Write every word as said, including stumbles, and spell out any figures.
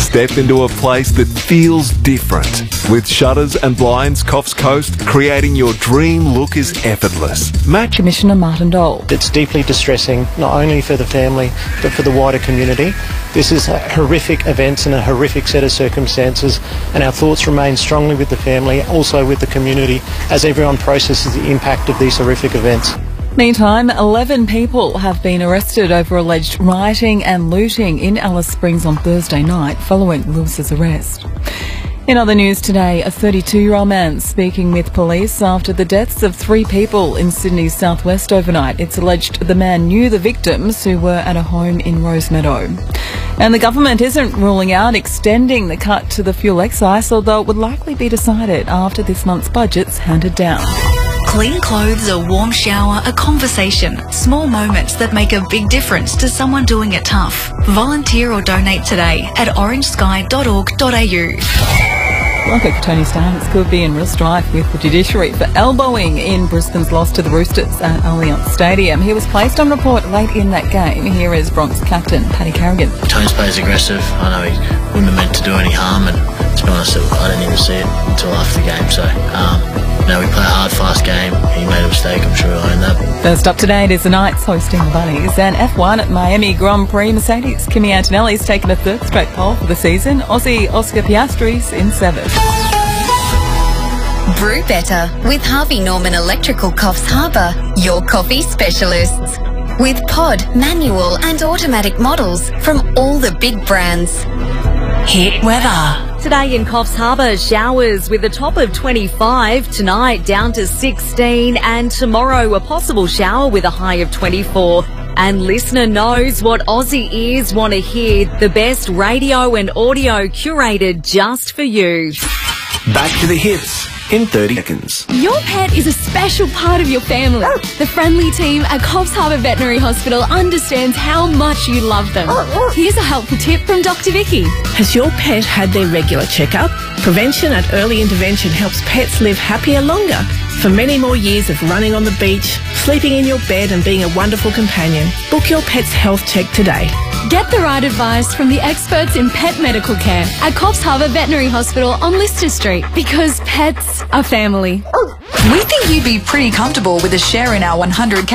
Step into a place that feels different. With shutters and blinds, Coffs Coast, creating your dream look is effortless. Match Commissioner Martin Dole. It's deeply distressing, not only for the family, but for the wider community. This is a horrific events and a horrific set of circumstances, and our thoughts remain strongly with the family, also with the community, as everyone processes the impact of these horrific events. Meantime, eleven people have been arrested over alleged rioting and looting in Alice Springs on Thursday night following Lewis's arrest. In other news today, a thirty-two-year-old man speaking with police after the deaths of three people in Sydney's southwest overnight. It's alleged the man knew the victims who were at a home in Rosemeadow. And the government isn't ruling out extending the cut to the fuel excise, although it would likely be decided after this month's budget's handed down. Clean clothes, a warm shower, a conversation. Small moments that make a big difference to someone doing it tough. Volunteer or donate today at orange sky dot org dot a u. Blanco Tony Starks could be in real strife with the judiciary for elbowing in Brisbane's loss to the Roosters at Allianz Stadium. He was placed on report late in that game. Here is Bronx captain Paddy Carrigan. Tones plays aggressive. I know he wouldn't have meant to do any harm, and to be honest, I didn't even see it until after the game. So, um, you know, we play a hard, fast game. He made a mistake. I'm sure he'll own that. First up today, it is the Knights hosting the Bunnies, and F one at Miami Grand Prix Mercedes. Kimi Antonelli's taken a third straight pole for the season. Aussie Oscar Piastri's in seventh. Brew better with Harvey Norman Electrical Coffs Harbour, your coffee specialists. With pod, manual and automatic models from all the big brands. Hit weather. Today in Coffs Harbour, showers with a top of twenty-five, tonight down to sixteen, and tomorrow a possible shower with a high of twenty-four. And listener knows what Aussie ears want to hear, the best radio and audio curated just for you. Back to the hits in thirty seconds. Your pet is a special part of your family. The friendly team at Coffs Harbour Veterinary Hospital understands how much you love them. Here's a helpful tip from Doctor Vicky. Has your pet had their regular checkup? Prevention and early intervention helps pets live happier longer. For many more years of running on the beach, sleeping in your bed and being a wonderful companion, book your pet's health check today. Get the right advice from the experts in pet medical care at Coffs Harbour Veterinary Hospital on Lister Street, because pets are family. We think you'd be pretty comfortable with a share in our one hundred K